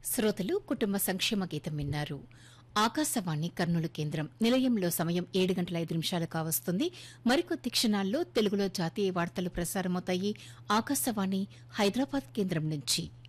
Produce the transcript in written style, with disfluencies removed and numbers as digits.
శ్రోతలు కుటుంబ సంక్షేమ గీతం విన్నారు. ఆకాశవాణి కర్నూలు కేంద్రం నిలయంలో సమయం 7:05 కావస్తుంది. మరికొద్ది క్షణాల్లో తెలుగులో జాతీయ వార్తలు ప్రసారమవుతాయి. ఆకాశవాణి హైదరాబాద్ కేంద్రం నుంచి.